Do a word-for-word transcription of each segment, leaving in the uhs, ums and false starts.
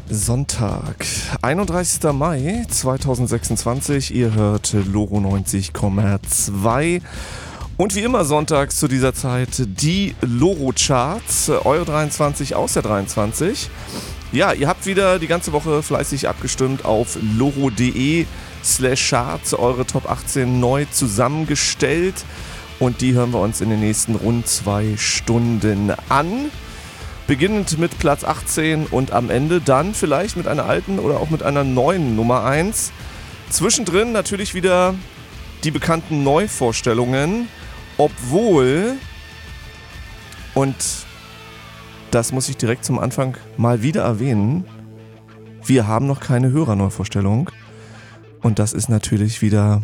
Sonntag, einunddreißigster Mai zweitausendsechsundzwanzig. Ihr hört Loro neunzig Komma zwei. Und wie immer sonntags zu dieser Zeit die Loro-Charts, Euro dreiundzwanzig aus der dreiundzwanzig. Ja, ihr habt wieder die ganze Woche fleißig abgestimmt auf loro.de slash Charts, eure Top achtzehn neu zusammengestellt. Und die hören wir uns in den nächsten rund zwei Stunden an. Beginnend mit Platz achtzehn und am Ende dann vielleicht mit einer alten oder auch mit einer neuen Nummer eins. Zwischendrin natürlich wieder die bekannten Neuvorstellungen, obwohl, und das muss ich direkt zum Anfang mal wieder erwähnen, wir haben noch keine Hörerneuvorstellung und das ist natürlich wieder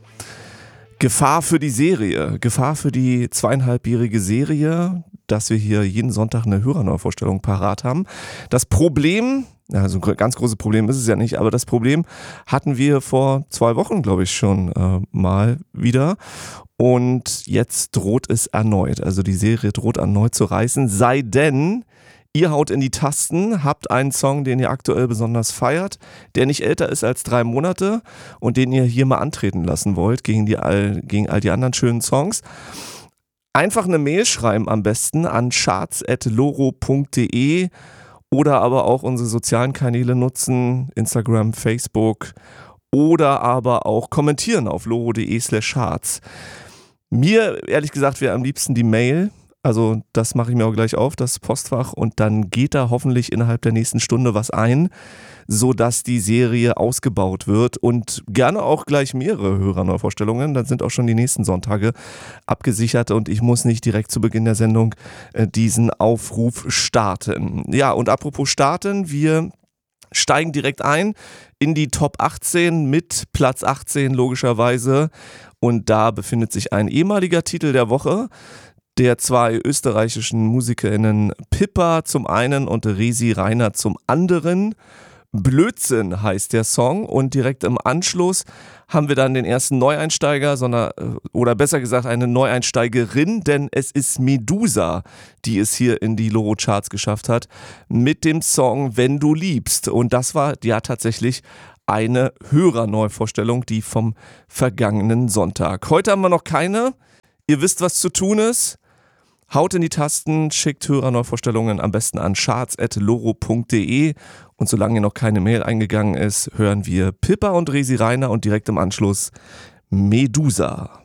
Gefahr für die Serie, Gefahr für die zweieinhalbjährige Serie, dass wir hier jeden Sonntag eine Hörerneuvorstellung parat haben. Das Problem, also ein ganz großes Problem ist es ja nicht, aber das Problem hatten wir vor zwei Wochen, glaube ich, schon äh, mal wieder. Und jetzt droht es erneut. Also die Serie droht erneut zu reißen, sei denn, ihr haut in die Tasten, habt einen Song, den ihr aktuell besonders feiert, der nicht älter ist als drei Monate und den ihr hier mal antreten lassen wollt gegen, die all, gegen all die anderen schönen Songs. Einfach eine Mail schreiben am besten an charts at loro punkt de oder aber auch unsere sozialen Kanäle nutzen, Instagram, Facebook oder aber auch kommentieren auf loro.de slash charts. Mir, ehrlich gesagt, wäre am liebsten die Mail. Also das mache ich mir auch gleich auf, das Postfach, und dann geht da hoffentlich innerhalb der nächsten Stunde was ein, sodass die Serie ausgebaut wird und gerne auch gleich mehrere Hörerneuvorstellungen. Dann sind auch schon die nächsten Sonntage abgesichert und ich muss nicht direkt zu Beginn der Sendung äh, diesen Aufruf starten. Ja, und apropos starten, wir steigen direkt ein in die Top achtzehn mit Platz achtzehn logischerweise, und da befindet sich ein ehemaliger Titel der Woche der zwei österreichischen MusikerInnen Pippa zum einen und Resi Reiner zum anderen. Blödsinn heißt der Song, und direkt im Anschluss haben wir dann den ersten Neueinsteiger, sondern, oder besser gesagt eine Neueinsteigerin, denn es ist Medusa, die es hier in die Loro-Charts geschafft hat, mit dem Song Wenn du liebst. Und das war ja tatsächlich eine Hörerneuvorstellung, die vom vergangenen Sonntag. Heute haben wir noch keine. Ihr wisst, was zu tun ist. Haut in die Tasten, schickt Hörerneuvorstellungen am besten an charts at loro punkt de, und solange hier noch keine Mail eingegangen ist, hören wir Pippa und Resi Reiner und direkt im Anschluss Medusa.